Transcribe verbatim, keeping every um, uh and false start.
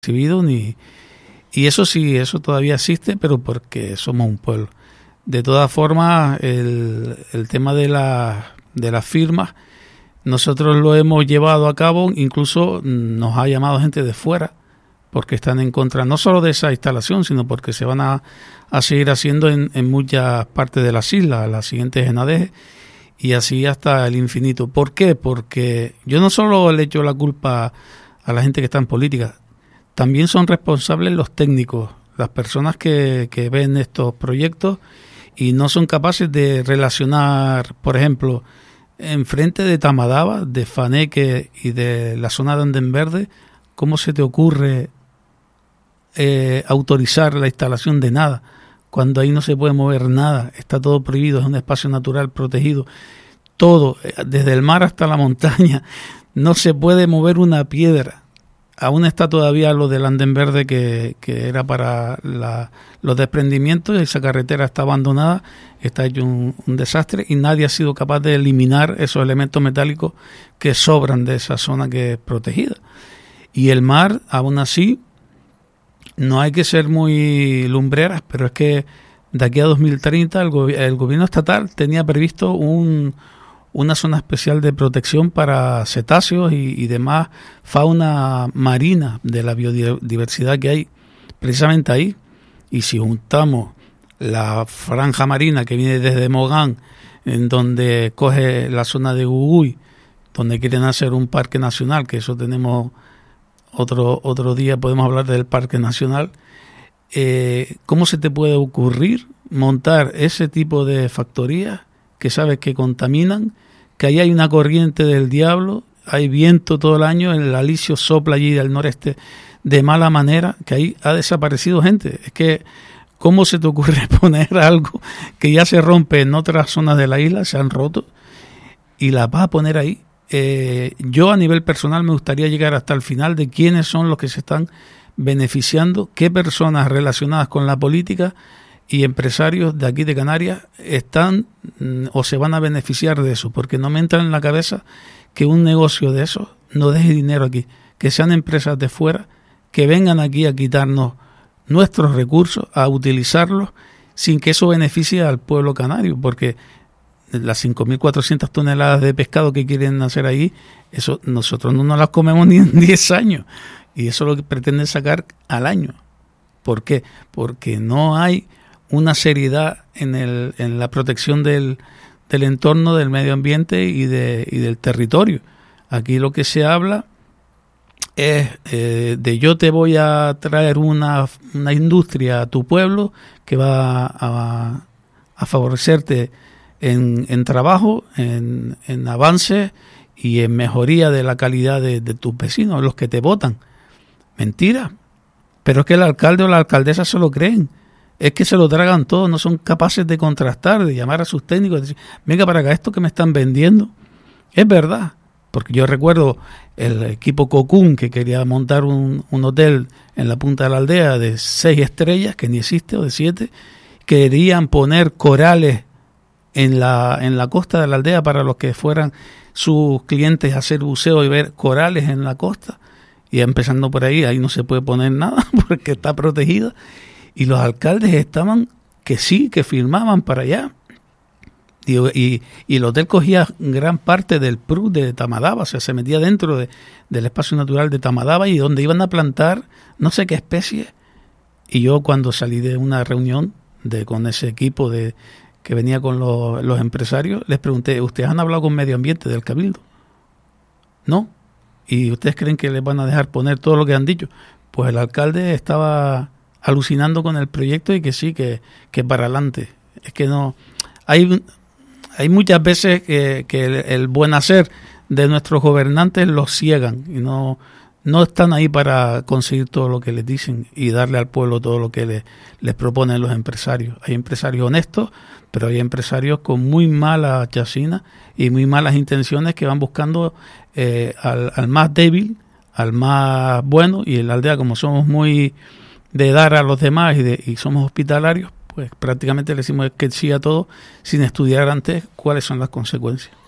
recibido ni y eso sí, eso todavía existe, pero porque somos un pueblo. De todas formas, el, el tema de la de las firmas, nosotros lo hemos llevado a cabo, incluso nos ha llamado gente de fuera, porque están en contra no solo de esa instalación, sino porque se van a, a seguir haciendo en, en muchas partes de las islas, las siguientes en Adeje, y así hasta el infinito. ¿Por qué? Porque yo no solo le echo la culpa a la gente que está en política, también son responsables los técnicos, las personas que, que ven estos proyectos y no son capaces de relacionar, por ejemplo, enfrente de Tamadaba, de Faneque y de la zona de Andén Verde, ¿cómo se te ocurre eh, autorizar la instalación de nada? Cuando ahí no se puede mover nada, está todo prohibido, es un espacio natural protegido, todo, desde el mar hasta la montaña, no se puede mover una piedra. Aún está todavía lo del Andén Verde que, que era para la, los desprendimientos, esa carretera está abandonada, está hecho un, un desastre y nadie ha sido capaz de eliminar esos elementos metálicos que sobran de esa zona que es protegida. Y el mar, aún así, no hay que ser muy lumbreras, pero es que de aquí a dos mil treinta el, go- el gobierno estatal tenía previsto un, una zona especial de protección para cetáceos y, y demás fauna marina de la biodiversidad que hay precisamente ahí. Y si juntamos la franja marina que viene desde Mogán, en donde coge la zona de Gugui, donde quieren hacer un parque nacional, que eso tenemos otro otro día, podemos hablar del parque nacional, eh, ¿cómo se te puede ocurrir montar ese tipo de factorías que sabes que contaminan, que ahí hay una corriente del diablo, hay viento todo el año, el alisio sopla allí del noreste de mala manera, que ahí ha desaparecido gente? Es que, ¿cómo se te ocurre poner algo que ya se rompe en otras zonas de la isla, se han roto, y la vas a poner ahí? Eh, yo a nivel personal me gustaría llegar hasta el final de quiénes son los que se están beneficiando, qué personas relacionadas con la política y empresarios de aquí de Canarias están mm, o se van a beneficiar de eso, porque no me entra en la cabeza que un negocio de eso no deje dinero aquí, que sean empresas de fuera, que vengan aquí a quitarnos nuestros recursos, a utilizarlos sin que eso beneficie al pueblo canario, porque las cinco mil cuatrocientas toneladas de pescado que quieren hacer ahí, eso nosotros no nos las comemos ni en diez años, y eso es lo que pretenden sacar al año. ¿Por qué? Porque no hay una seriedad en el en la protección del, del entorno, del medio ambiente y de y del territorio. Aquí lo que se habla es eh, de yo te voy a traer una, una industria a tu pueblo que va a, a favorecerte en, en trabajo, en, en avance y en mejoría de la calidad de, de tus vecinos, los que te votan. Mentira. Pero es que el alcalde o la alcaldesa se lo creen. Es que se lo tragan todo, no son capaces de contrastar, de llamar a sus técnicos y decir, venga para acá, esto que me están vendiendo es verdad. Porque yo recuerdo el equipo Cocún que quería montar un, un hotel en la punta de la aldea de seis estrellas, que ni existe, o de siete, querían poner corales en la en la costa de la aldea para los que fueran sus clientes a hacer buceo y ver corales en la costa, y empezando por ahí, ahí no se puede poner nada porque está protegida, y los alcaldes estaban que sí, que firmaban para allá, y, y, y el hotel cogía gran parte del P R U de Tamadaba, o sea, se metía dentro de, del espacio natural de Tamadaba, y donde iban a plantar no sé qué especie. Y yo cuando salí de una reunión de con ese equipo de que venía con los, los empresarios, les pregunté, ¿ustedes han hablado con medio ambiente del Cabildo? ¿No? ¿Y ustedes creen que les van a dejar poner todo lo que han dicho? Pues el alcalde estaba alucinando con el proyecto y que sí, que, que para adelante. Es que no... Hay, hay muchas veces que, que el, el buen hacer de nuestros gobernantes los ciegan y no... no están ahí para conseguir todo lo que les dicen y darle al pueblo todo lo que les, les proponen los empresarios. Hay empresarios honestos, pero hay empresarios con muy malas chacinas y muy malas intenciones que van buscando eh, al, al más débil, al más bueno, y en la aldea, como somos muy de dar a los demás y, de, y somos hospitalarios, pues prácticamente le decimos que sí a todo sin estudiar antes cuáles son las consecuencias.